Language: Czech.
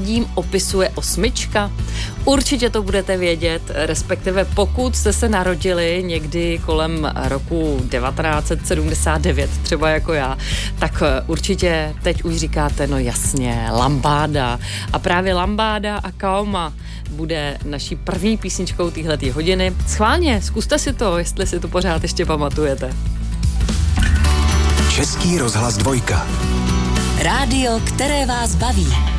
prostředím opisuje osmička? Určitě to budete vědět, respektive pokud jste se narodili někdy kolem roku 1979, třeba jako já, tak určitě teď už říkáte, no jasně, Lambáda. A právě Lambáda a Kaoma bude naší první písničkou téhletý hodiny. Schválně, zkuste si to, jestli si to pořád ještě pamatujete. Český rozhlas 2. Rádio, které vás baví.